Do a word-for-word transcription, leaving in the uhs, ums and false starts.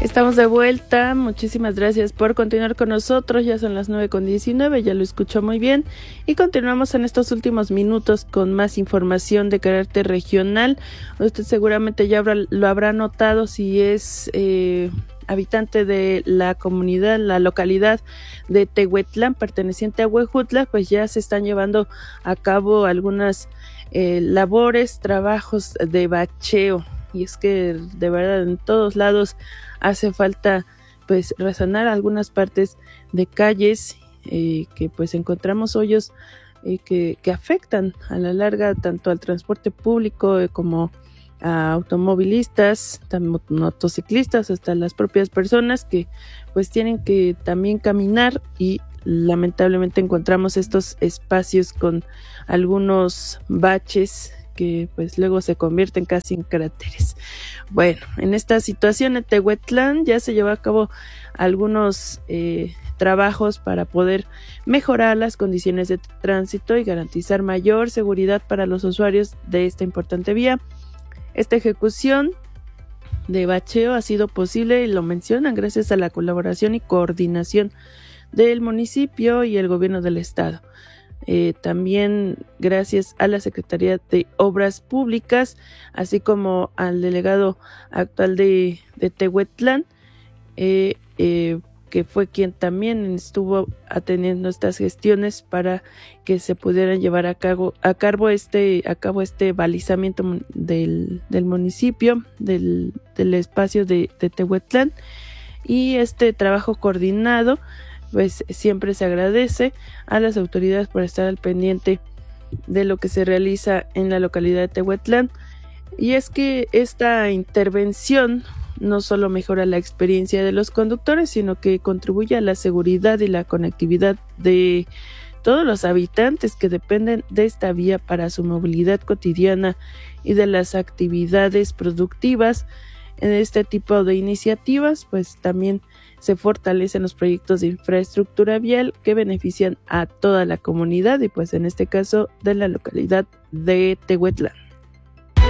Estamos de vuelta, muchísimas gracias por continuar con nosotros, ya son las nueve con diecinueve, ya lo escuchó muy bien y continuamos en estos últimos minutos con más información de carácter regional. Usted seguramente ya habrá, lo habrá notado si es eh, habitante de la comunidad, la localidad de Tehuetlán, perteneciente a Huejutla, pues ya se están llevando a cabo algunas eh, labores, trabajos de bacheo. Y es que de verdad en todos lados hace falta pues resanar algunas partes de calles eh, que pues encontramos hoyos eh, que, que afectan a la larga tanto al transporte público eh, como a automovilistas, motociclistas, hasta las propias personas que pues tienen que también caminar y lamentablemente encontramos estos espacios con algunos baches que pues luego se convierten casi en cráteres. Bueno, en esta situación en Tehuetlán ya se llevó a cabo algunos eh, trabajos para poder mejorar las condiciones de tránsito y garantizar mayor seguridad para los usuarios de esta importante vía. Esta ejecución de bacheo ha sido posible y lo mencionan gracias a la colaboración y coordinación del municipio y el gobierno del estado. Eh, también gracias a la Secretaría de Obras Públicas, así como al delegado actual de, de Tehuetlán, eh, eh, que fue quien también estuvo atendiendo estas gestiones para que se pudieran llevar a cabo, a cabo este, a cabo este balizamiento del, del municipio, del, del espacio de, de Tehuetlán, y este trabajo coordinado pues siempre se agradece a las autoridades por estar al pendiente de lo que se realiza en la localidad de Tehuetlán. Y es que esta intervención no solo mejora la experiencia de los conductores, sino que contribuye a la seguridad y la conectividad de todos los habitantes que dependen de esta vía para su movilidad cotidiana y de las actividades productivas. En este tipo de iniciativas, pues también se fortalecen los proyectos de infraestructura vial que benefician a toda la comunidad y pues en este caso de la localidad de Tehuetlán.